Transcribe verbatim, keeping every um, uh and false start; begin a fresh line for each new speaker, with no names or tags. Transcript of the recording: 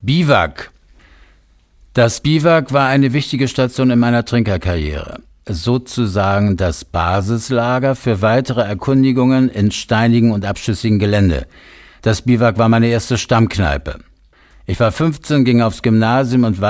Biwak. Das Biwak war eine wichtige Station in meiner Trinkerkarriere. Sozusagen das Basislager für weitere Erkundigungen in steinigen und abschüssigen Gelände. Das Biwak war meine erste Stammkneipe. Ich war fünfzehn, ging aufs Gymnasium und